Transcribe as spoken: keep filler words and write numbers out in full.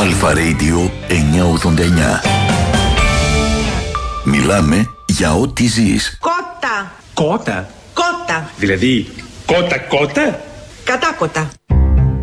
Αλφα Radio εννιακόσια ογδόντα εννιά. Μιλάμε για ό,τι ζεις. Κότα. Κότα. Κότα. Δηλαδή κότα κότα. Κατάκοτα.